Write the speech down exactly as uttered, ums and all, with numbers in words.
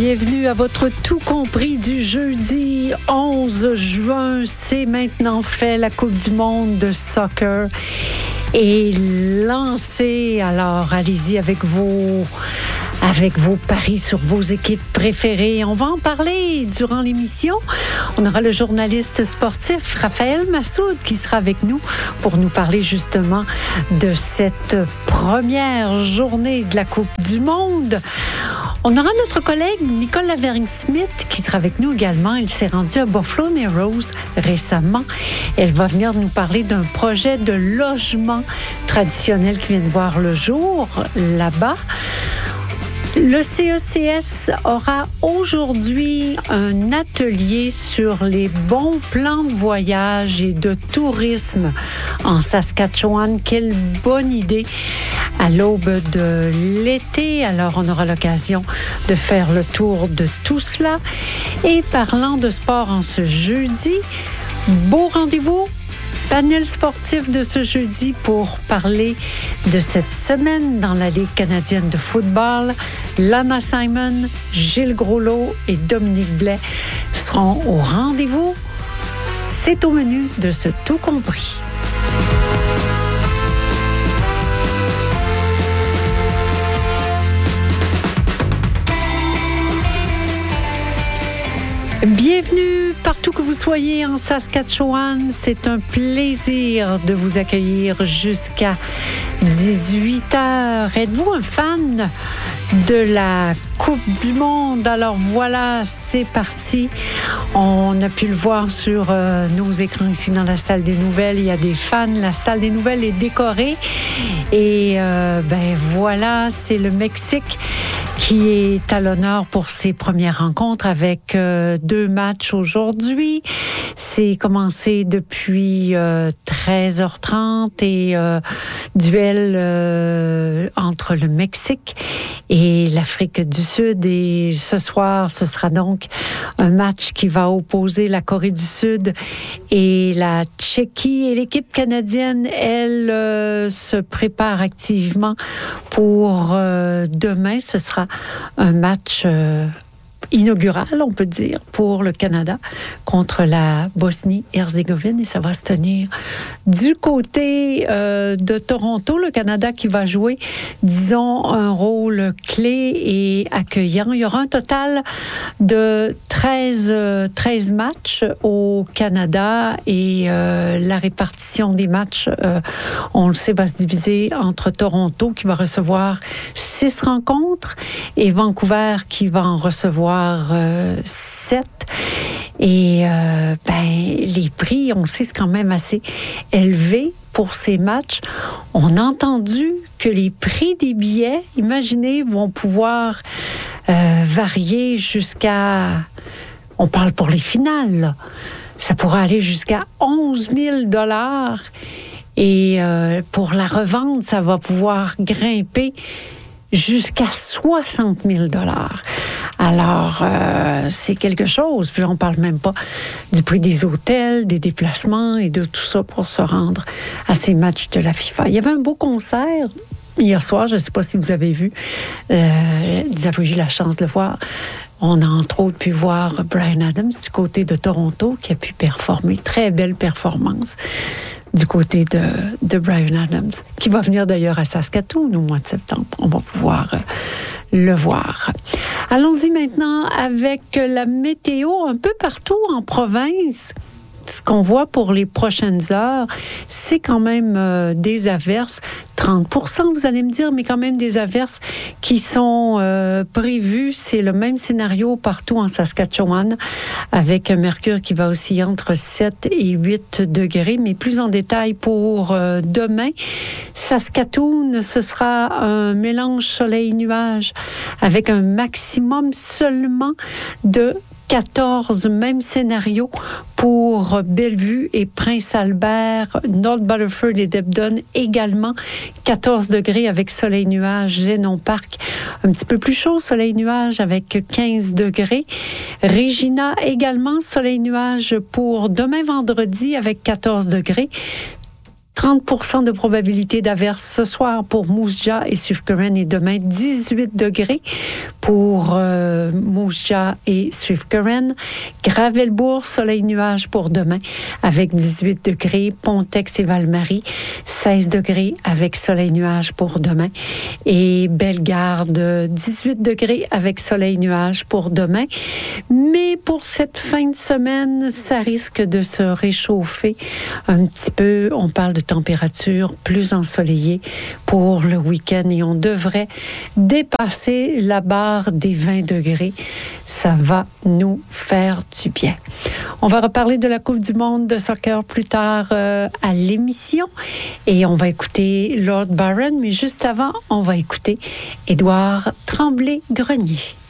Bienvenue à votre tout compris du jeudi onze juin. C'est maintenant fait, la Coupe du monde de soccer est lancée. Alors, allez-y avec vos, avec vos paris sur vos équipes préférées. On va en parler durant l'émission. On aura le journaliste sportif Raphaël Massoud qui sera avec nous pour nous parler justement de cette première journée de la Coupe du monde. On aura notre collègue Nicole Lavering-Smith qui sera avec nous également. Elle s'est rendue à Buffalo Narrows récemment. Elle va venir nous parler d'un projet de logement traditionnel qui vient de voir le jour là-bas. Le C E C S aura aujourd'hui un atelier sur les bons plans de voyage et de tourisme en Saskatchewan. Quelle bonne idée à l'aube de l'été. Alors, on aura l'occasion de faire le tour de tout cela. Et parlant de sport en ce jeudi, beau rendez-vous. Panel sportif de ce jeudi pour parler de cette semaine dans la Ligue canadienne de football. Lana Simon, Gilles Groslot et Dominique Blais seront au rendez-vous. C'est au menu de ce tout compris. Bienvenue partout que vous soyez en Saskatchewan. C'est un plaisir de vous accueillir jusqu'à dix-huit heures. Êtes-vous un fan de la Coupe du monde? Alors voilà, c'est parti. On a pu le voir sur euh, nos écrans ici dans la salle des nouvelles. Il y a des fans. La salle des nouvelles est décorée. Et euh, ben voilà, c'est le Mexique qui est à l'honneur pour ses premières rencontres avec euh, deux matchs aujourd'hui. C'est commencé depuis euh, treize heures trente et euh, duel euh, entre le Mexique et l'Afrique du Sud. Et ce soir, ce sera donc un match qui va opposer la Corée du Sud et la Tchéquie. Et l'équipe canadienne, elle, euh, se prépare activement pour euh, demain. Ce sera un match euh, inaugural, on peut dire, pour le Canada contre la Bosnie-Herzégovine. Et ça va se tenir du côté euh, de Toronto. Le Canada qui va jouer, disons, un rôle clé et accueillant. Il y aura un total de treize, treize matchs au Canada et euh, la répartition des matchs, euh, on le sait, va se diviser entre Toronto qui va recevoir six rencontres et Vancouver qui va en recevoir Euh, sept. Et euh, ben, les prix, on le sait, c'est quand même assez élevé pour ces matchs. On a entendu que les prix des billets, imaginez, vont pouvoir euh, varier jusqu'à... On parle pour les finales, là. Ça pourrait aller jusqu'à onze mille dollars. Et euh, pour la revente, ça va pouvoir grimper jusqu'à soixante mille dollars. Alors, euh, c'est quelque chose. Puis on parle même pas du prix des hôtels, des déplacements et de tout ça pour se rendre à ces matchs de la FIFA. Il y avait un beau concert hier soir. Je ne sais pas si vous avez vu. Euh, vous avez eu la chance de le voir. On a entre autres pu voir Bryan Adams du côté de Toronto qui a pu performer. Très belle performance du côté de, de Bryan Adams, qui va venir d'ailleurs à Saskatoon au mois de septembre. On va pouvoir euh, le voir. Allons-y maintenant avec la météo un peu partout en province. Ce qu'on voit pour les prochaines heures, c'est quand même euh, des averses. trente pour cent, vous allez me dire, mais quand même des averses qui sont euh, prévues. C'est le même scénario partout en Saskatchewan, avec un mercure qui va osciller entre sept et huit degrés. Mais plus en détail pour euh, demain, Saskatoon, ce sera un mélange soleil-nuage avec un maximum seulement de quatorze, même scénario pour Bellevue et Prince-Albert, North Battleford et Debden également, quatorze degrés avec soleil-nuage, Zénon Park, un petit peu plus chaud, soleil-nuage avec quinze degrés. Regina également, soleil-nuage pour demain vendredi avec quatorze degrés. trente pour cent de probabilité d'averse ce soir pour Moose Jaw et Swift Current et demain dix-huit degrés pour euh, Moose Jaw et Swift Current. Gravelbourg, soleil nuage pour demain avec dix-huit degrés. Pontex et Val-Marie, seize degrés avec soleil nuage pour demain. Et Bellegarde, dix-huit degrés avec soleil nuage pour demain. Mais pour cette fin de semaine, ça risque de se réchauffer un petit peu. On parle de température plus ensoleillée pour le week-end et on devrait dépasser la barre des vingt degrés. Ça va nous faire du bien. On va reparler de la Coupe du monde de soccer plus tard euh, à l'émission et on va écouter Lord Byron, mais juste avant, on va écouter Édouard Tremblay-Grenier.